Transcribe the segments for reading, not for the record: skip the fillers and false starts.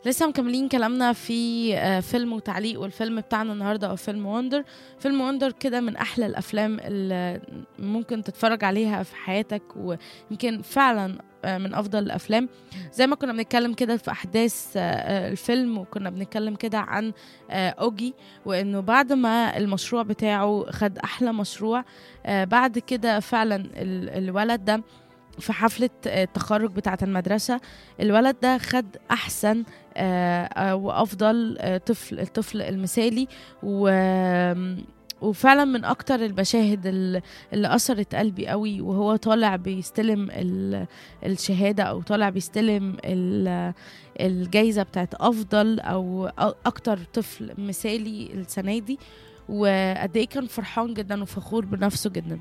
لسه مكملين كلامنا في فيلم وتعليق، والفيلم بتاعنا النهارده هو فيلم وندر. فيلم وندر كده من احلى الافلام اللي ممكن تتفرج عليها في حياتك، ويمكن فعلا من افضل الافلام. زي ما كنا بنتكلم كده في احداث الفيلم، وكنا بنتكلم كده عن اوجي، وانه بعد ما المشروع بتاعه خد احلى مشروع، بعد كده فعلا الولد ده في حفلة التخرج بتاعة المدرسة، الولد ده خد أحسن وأفضل الطفل المثالي. وفعلا من أكتر المشاهد اللي أثرت قلبي قوي، وهو طالع بيستلم الشهادة، أو طالع بيستلم الجايزة بتاعت أفضل أو أكتر طفل مثالي السنة دي. وقد إيه كان فرحان جدا وفخور بنفسه جدا.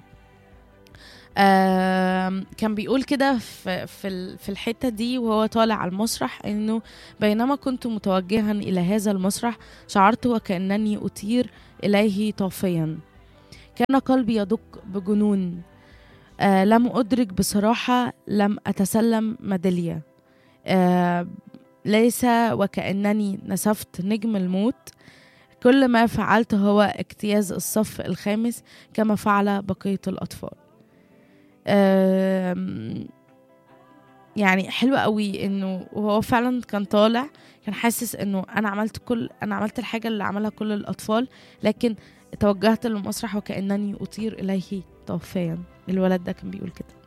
كان بيقول كده في الحتة دي وهو طالع على المسرح، انه بينما كنت متوجها الى هذا المسرح شعرت وكأنني اطير اليه طافيا. كان قلبي يدق بجنون. لم ادرك بصراحة، لم اتسلم ميدالية. ليس وكأنني نسفت نجم الموت. كل ما فعلت هو اجتياز الصف الخامس كما فعل بقية الأطفال. يعني حلوة قوي انه وهو فعلا كان طالع، كان حاسس انه انا عملت الحاجة اللي عملها كل الاطفال، لكن توجهت للمسرح وكأنني اطير اليه طوفيا. الولد ده كان بيقول كده.